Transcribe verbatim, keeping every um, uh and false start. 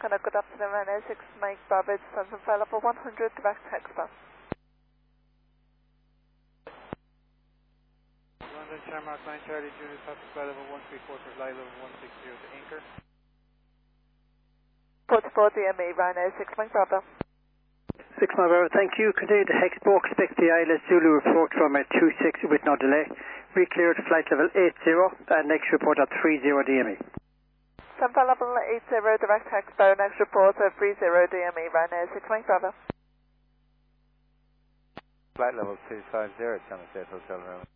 Kind of good afternoon, Ryanair six Mike Bravo, San Rafael one hundred, direct expert. London Shamrock nine Charlie Junior, Papa level one three four for flight level one six zero to anchor. forty-four D M E, Ryanair six Mike Bravo. six Mike Bravo, thank you. Continue to Hexpo, expect the I L S Zulu report from a two six with no delay. Re-cleared flight level eight zero, and next report at three zero D M E. San Rafael eight zero, direct expert, next report at three zero D M E, Ryanair six Mike Bravo. Flight level two five zero, Somerset Hotel Room.